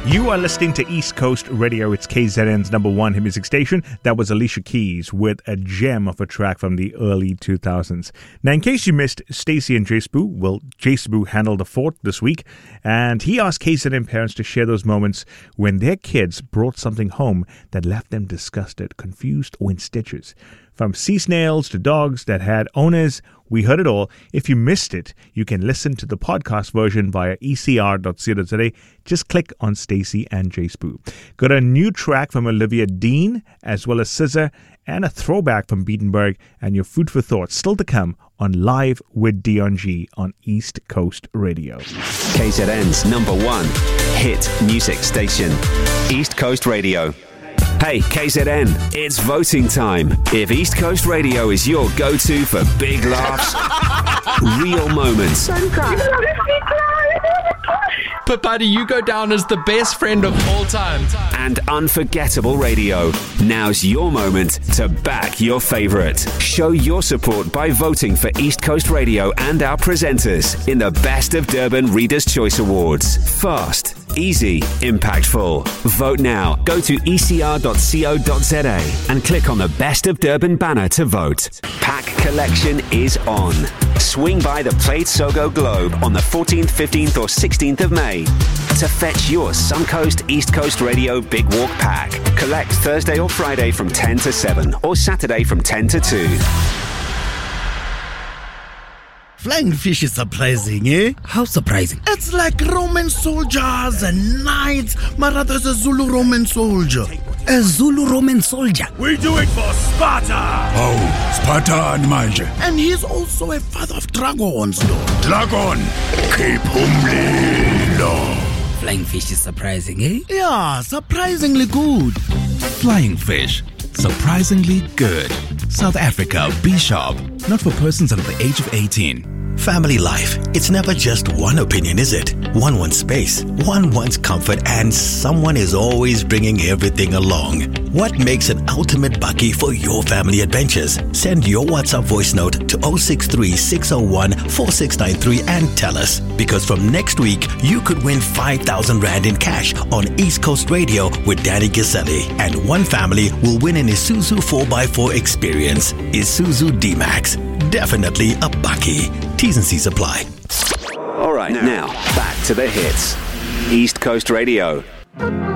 You are listening to East Coast Radio. It's KZN's number one hit music station. That was Alicia Keys with a gem of a track from the early 2000s. Now, in case you missed Stacey and Jace Boo, well, Jace Boo handled the fort this week, and he asked KZN parents to share those moments when their kids brought something home that left them disgusted, confused, or in stitches. From sea snails to dogs that had owners, we heard it all. If you missed it, you can listen to the podcast version via ecr.co.za. Just click on Stacey and Jace Boo. Got a new track from Olivia Dean, as well as SZA, and a throwback from Beatenberg, and your food for thought still to come on Live with Dion G on East Coast Radio. KZN's number one hit music station, East Coast Radio. Hey, KZN, it's voting time. If East Coast Radio is your go-to for big laughs, real moments, but buddy, you go down as the best friend of all time, and unforgettable radio, now's your moment to back your favorite. Show your support by voting for East Coast Radio and our presenters in the Best of Durban Readers' Choice Awards. Fast, easy, impactful. Vote now. Go to ecr.co.za and click on the Best of Durban banner to vote. Pack collection is on. Swing by the Plate Sogo Globe on the 14th, 15th or 16th of May to fetch your Suncoast East Coast Radio Big Walk pack. Collect Thursday or Friday from 10 to 7 or Saturday from 10 to 2. Flying fish is surprising, eh? How surprising? It's like Roman soldiers and knights. Mara, there's a Zulu Roman soldier. A Zulu Roman soldier? We do it for Sparta! Oh, Sparta and manje. And he's also a father of dragons, Lord. Dragon, keep umlilo. Flying fish is surprising, eh? Yeah, surprisingly good. Flying fish, surprisingly good. South Africa, be sharp. Not for persons under the age of 18. Family life, it's never just one opinion, is it? One wants space, one wants comfort, and someone is always bringing everything along. What makes an ultimate bakkie for your family adventures? Send your WhatsApp voice note to 063 601 4693 and tell us. Because from next week, you could win 5,000 Rand in cash on East Coast Radio with Danny Giseli. And one family will win an Isuzu 4x4 experience. Isuzu D-Max. Definitely a bakkie. T's and C's apply. All right, now back to the hits. East Coast Radio.